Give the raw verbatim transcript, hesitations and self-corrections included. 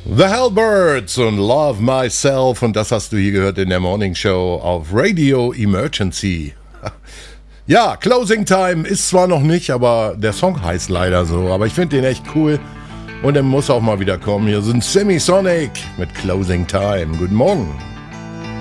The Hellbirds und Love Myself, und das hast du hier gehört in der Morning Show auf Radio Emergency. Ja, Closing Time ist zwar noch nicht, aber der Song heißt leider so, aber ich finde den echt cool und er muss auch mal wieder kommen. Hier sind Semisonic mit Closing Time. Guten Morgen.